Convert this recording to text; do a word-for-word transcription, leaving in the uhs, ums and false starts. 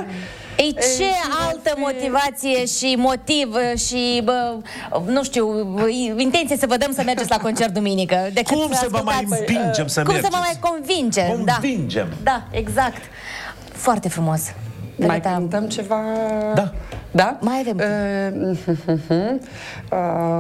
Ei, ce altă motivație și motiv și, bă, nu știu, intenție să vă dăm să mergeți la concert duminică? Cum să vă mai împingem să Cum mergeți? să vă mai convingem? Convingem. Da, da, exact. Foarte frumos. Mai cântăm ceva? Da. Da? Mai avem. Uh, uh, uh, uh,